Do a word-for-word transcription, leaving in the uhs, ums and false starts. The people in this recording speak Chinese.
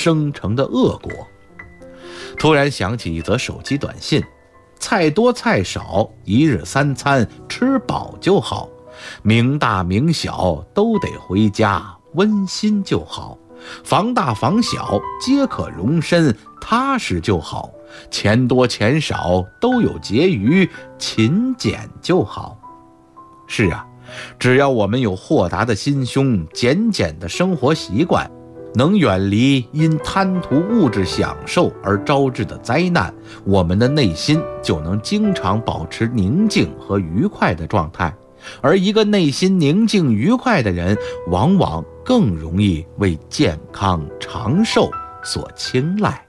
生成的恶果。突然想起一则手机短信：菜多菜少，一日三餐吃饱就好，名大名小都得回家，温馨就好，房大房小皆可容身，踏实就好，钱多钱少都有结余，勤俭就好。是啊，只要我们有豁达的心胸，简简的生活习惯，能远离因贪图物质享受而招致的灾难，我们的内心就能经常保持宁静和愉快的状态。而一个内心宁静愉快的人，往往更容易为健康长寿所青睐。